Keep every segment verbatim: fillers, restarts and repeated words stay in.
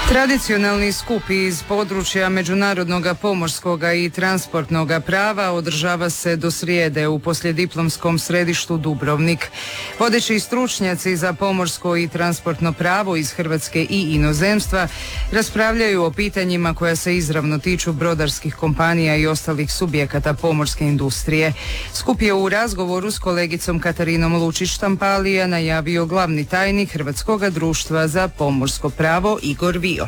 Tradicionalni skup iz područja međunarodnog pomorskog i transportnog prava održava se do srijede u poslijediplomskom središtu Dubrovnik. Vodeći stručnjaci za pomorsko i transportno pravo iz Hrvatske i inozemstva raspravljaju o pitanjima koja se izravno tiču brodarskih kompanija i ostalih subjekata pomorske industrije. Skup je u razgovoru s kolegicom Katarinom Lučić-Štampalija najavio glavni tajnik Hrvatskog društva za pomorsko pravo Igor Vio.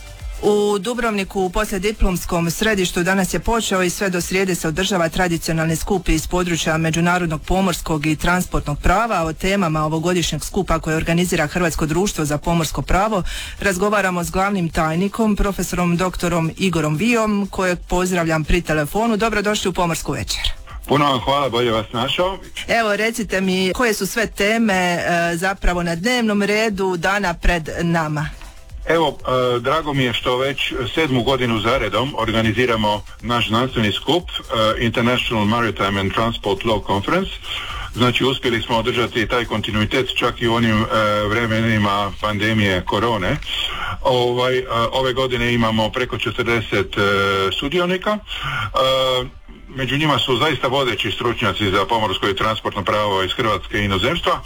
U Dubrovniku u poslijediplomskom središtu danas je počeo i sve do srijede se održava tradicionalni skup iz područja međunarodnog pomorskog i transportnog prava. O temama ovogodišnjeg skupa koje organizira Hrvatsko društvo za pomorsko pravo razgovaramo s glavnim tajnikom, profesorom doktorom Igorom Vijom, kojeg pozdravljam pri telefonu. Dobrodošli u Pomorsku večer. Puno vam hvala, bolje vas našao. Evo, recite mi koje su sve teme e, zapravo na dnevnom redu dana pred nama. Evo, e, drago mi je što već sedmu godinu zaredom organiziramo naš znanstveni skup e, International Maritime and Transport Law Conference. Znači, uspjeli smo održati taj kontinuitet čak i u onim e, vremenima pandemije korone. Ovaj, e, ove godine imamo preko četrdeset e, sudionika. E, među njima su zaista vodeći stručnjaci za pomorsko i transportno pravo iz Hrvatske i inozemstva,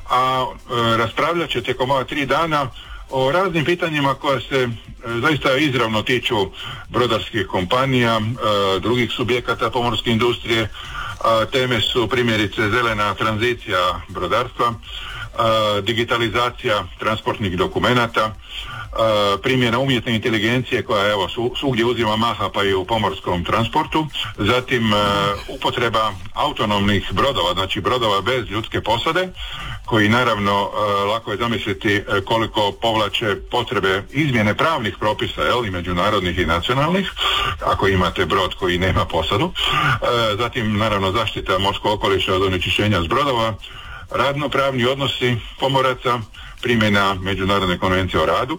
a e, raspravljat će tijekom ova tri dana o raznim pitanjima koja se e, zaista izravno tiču brodarskih kompanija, e, drugih subjekata pomorske industrije. A, teme su primjerice zelena tranzicija brodarstva, a, digitalizacija transportnih dokumenata, a, primjena umjetne inteligencije koja evo su, svugdje uzima maha pa i u pomorskom transportu, zatim a, upotreba autonomnih brodova, znači brodova bez ljudske posade, koji naravno a, lako je zamisliti a, koliko povlače potrebe izmjene pravnih propisa, jel, i međunarodnih i nacionalnih, ako imate brod koji nema posadu. A, zatim naravno zaštita morskog okoliša od onečišćenja s brodova, radno-pravni odnosi pomoraca, primjena Međunarodne konvencije o radu,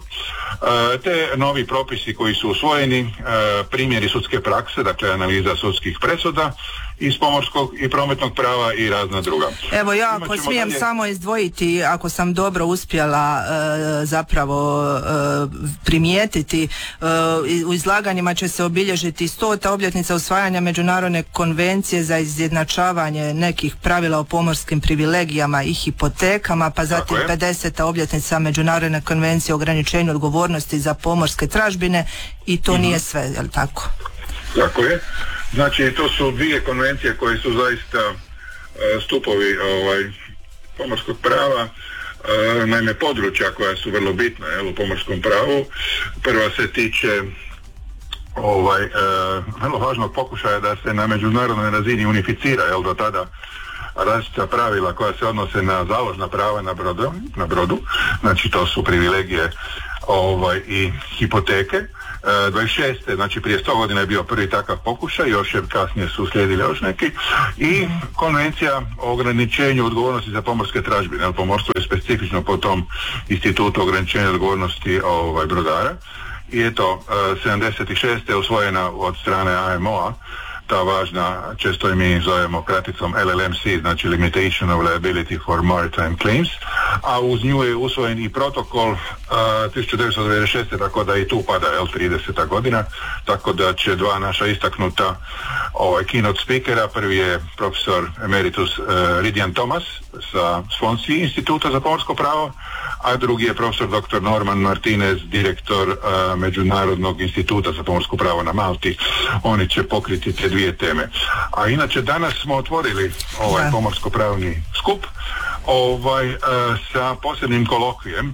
e, te novi propisi koji su usvojeni, e, primjeri sudske prakse, dakle analiza sudskih presuda iz pomorskog i prometnog prava i razna druga. Evo ja ako smijem dalje samo izdvojiti, ako sam dobro uspjela e, zapravo e, primijetiti, e, u izlaganjima će se obilježiti stota obljetnica usvajanja Međunarodne konvencije za izjednačavanje nekih pravila o pomorskim privilegijama i hipotekama, pa zatim pedeseta obljetnica Međunarodne konvencije o ograničenju odgovornosti za pomorske tražbine i to mm-hmm. nije sve, je li tako? Tako je. Znači, to su dvije konvencije koje su zaista e, stupovi ovaj, pomorskog prava, e, naime područja koja su vrlo bitna, jel, u pomorskom pravu. Prva se tiče ovaj, e, vrlo važnog pokušaja da se na međunarodnoj razini unificira, jel, do tada različita pravila koja se odnose na založna prava na brodu, na brodu. Znači, to su privilegije ovaj, i hipoteke. E, dvadeset šeste znači prije sto godina je bio prvi takav pokušaj, još je kasnije su slijedili još neki, i konvencija o ograničenju odgovornosti za pomorske tražbine. Pomorstvo je specifično po tom institutu ograničenja odgovornosti ovaj, brodara, i eto, e, sedamdeset šeste je usvojena od strane A M O-a ta važna, često je mi zovemo kraticom L L M C, znači Limitation of Liability for Maritime Claims, a uz nju je usvojen i protokol uh, tisuću devetsto devedeset šeste, tako da i tu pada L trideseta godina, tako da će dva naša istaknuta ovaj, keynote speakera, prvi je profesor emeritus uh, Ridian Thomas sa Swansea instituta za pomorsko pravo, a drugi je profesor doktor Norman Martinez, direktor uh, Međunarodnog instituta za pomorsko pravo na Malti. Oni će pokriti te dvije teme. A inače danas smo otvorili ovaj pomorsko pravni skup ovaj, uh, sa posebnim kolokvijem,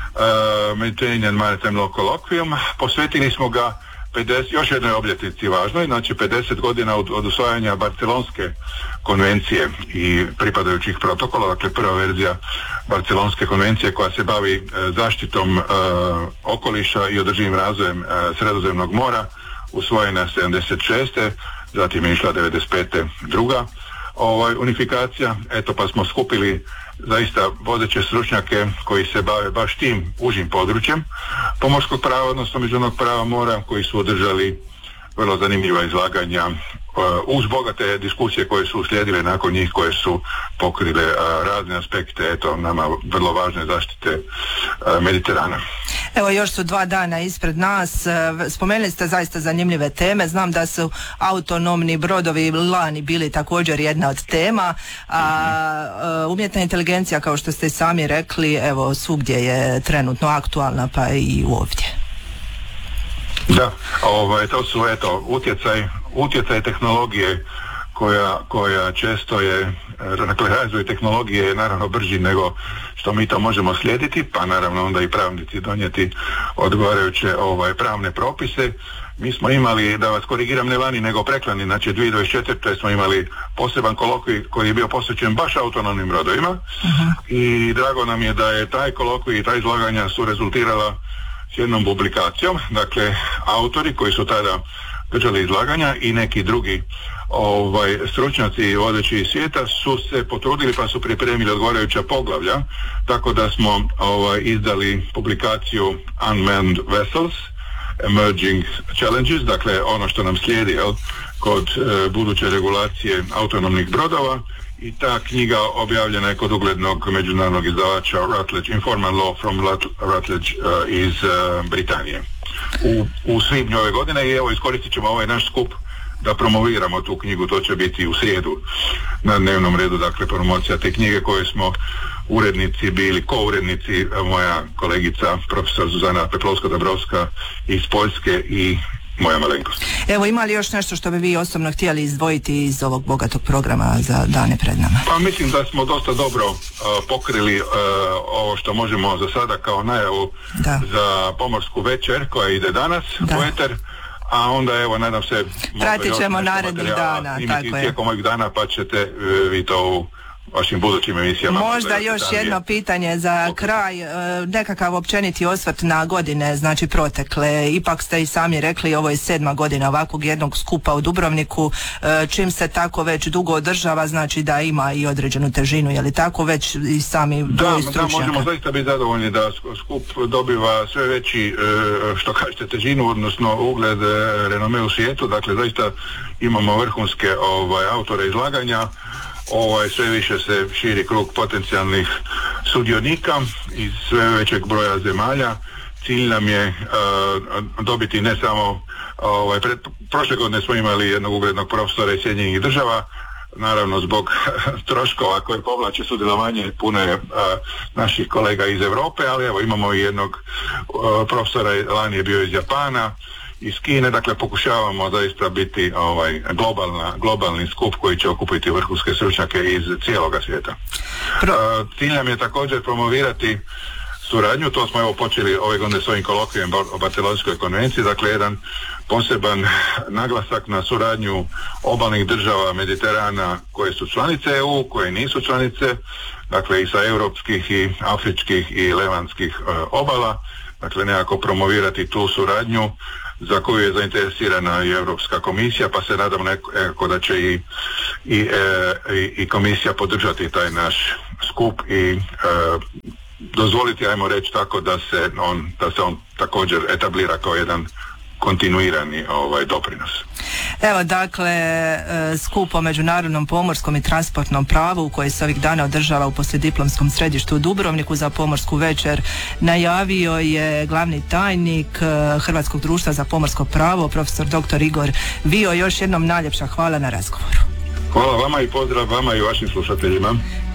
uh, Mediterranean Maritime Law Colloquium. Posvetili smo ga pedeset, još jednoj obljetnici važnoj, znači pedeset godina od, od usvajanja Barcelonske konvencije i pripadajućih protokola, dakle prva verzija Barcelonske konvencije koja se bavi e, zaštitom e, okoliša i održivim razvojem e, Sredozemnog mora, usvojena sedamdeset šeste, zatim je išla devedeset pete druga ovaj, unifikacija, eto pa smo skupili zaista vodeće stručnjake koji se bave baš tim užim područjem pomorskog prava, odnosno međunarodnog prava mora, koji su održali vrlo zanimljiva izlaganja uz bogate diskusije koje su uslijedile nakon njih, koje su pokrile razne aspekte, eto, nama vrlo važne zaštite Mediterana. Evo, još su dva dana ispred nas. Spomenuli ste zaista zanimljive teme. Znam da su autonomni brodovi lani bili također jedna od tema, a umjetna inteligencija, kao što ste i sami rekli, evo, svugdje je trenutno aktualna, pa i ovdje. Da, ovaj, to su eto utjecaj, utjecaj tehnologije koja, koja često je, dakle razvoj tehnologije je naravno brži nego što mi to možemo slijediti, pa naravno onda i pravnici donijeti odgovarajuće ovaj, pravne propise. Mi smo imali, da vas korigiram, ne lani nego preklani, znači dvije tisuće dvadeset četvrte. smo imali poseban kolokvij koji je bio posvećen baš autonomnim brodovima. Uh-huh. I drago nam je da je taj kolokvij i ta izlaganja su rezultirala s jednom publikacijom. Dakle, autori koji su tada držali izlaganja i neki drugi ovaj, stručnjaci vodeći iz svijeta su se potrudili pa su pripremili odgovarajuća poglavlja, tako da smo ovaj, izdali publikaciju Unmanned Vessels Emerging Challenges, dakle ono što nam slijedi jel, kod e, buduće regulacije autonomnih brodova, i ta knjiga objavljena je kod uglednog međunarodnog izdavača Routledge, Informal Law from Routledge uh, iz uh, Britanije u, u svibnju ove godine. I evo, iskoristit ćemo ovaj naš skup da promoviramo tu knjigu. To će biti u srijedu na dnevnom redu, dakle promocija te knjige koje smo urednici bili, ko-urednici, moja kolegica profesor Zuzana Peplovska-Dabrovska iz Poljske i moja malenkost. Evo, ima li još nešto što bi vi osobno htjeli izdvojiti iz ovog bogatog programa za dane pred nama? Pa mislim da smo dosta dobro uh, pokrili uh, ovo što možemo za sada kao najavu da. za pomorsku večer koja ide danas u eter, a onda evo nadam se pratit ćemo narednih dana, tako je, tijekom ovih dana, pa ćete uh, vi to u vašim budućim emisijama. Možda još jedno pitanje za okay. kraj, nekakav općeniti osvrt na godine, znači protekle. Ipak ste i sami rekli, ovo je sedma godina ovakvog jednog skupa u Dubrovniku. Čim se tako već dugo održava, znači da ima i određenu težinu, je li tako, već i sami broj stručnjaka? Da, možemo zaista biti zadovoljni da skup dobiva sve veći, što kažete, težinu, odnosno ugled, renome u svijetu. Dakle, zaista imamo vrhunske ovaj, autore izlaganja. Ovaj, sve više se širi krug potencijalnih sudionika iz sve većeg broja zemalja. Cilj nam je uh, dobiti ne samo ovaj, pred, prošle godine smo imali jednog uglednog profesora iz Sjedinjenih država, naravno zbog troškova koje povlače sudjelovanje puno je uh, naših kolega iz Europe, ali evo imamo i jednog uh, profesora, lani je bio iz Japana, iz Kine, dakle pokušavamo zaista biti ovaj, globalna, globalni skup koji će okupiti vrhunske stručnjake iz cijeloga svijeta. Pro... Uh, cilj nam je također promovirati suradnju, to smo evo počeli ove godine s ovim kolokvijem o Barcelonskoj konvenciji, dakle jedan poseban naglasak na suradnju obalnih država Mediterana koje su članice E U, koje nisu članice, dakle i sa europskih i afričkih i levantskih uh, obala, dakle nekako promovirati tu suradnju za koju je zainteresirana i Europska komisija, pa se nadam nekako da će i, i, e, i komisija podržati taj naš skup i e, dozvoliti, ajmo reći tako, da se on, da se on također etablira kao jedan kontinuirani ovaj doprinos. Evo, dakle, skup o međunarodnom pomorskom i transportnom pravu koji se ovih dana održava u poslijediplomskom središtu u Dubrovniku za pomorsku večer najavio je glavni tajnik Hrvatskog društva za pomorsko pravo, profesor doktor Igor Vio. Još jednom najljepša hvala na razgovoru. Hvala vama i pozdrav vama i vašim slušateljima.